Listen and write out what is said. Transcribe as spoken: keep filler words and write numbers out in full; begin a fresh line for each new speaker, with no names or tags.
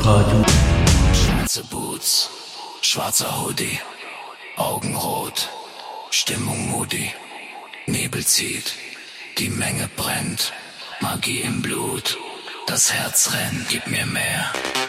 Radio.
Schwarze Boots, schwarzer Hoodie, Augenrot, Stimmung moody, Nebel zieht, die Menge brennt, Magie im Blut, das Herz rennt, gib mir mehr.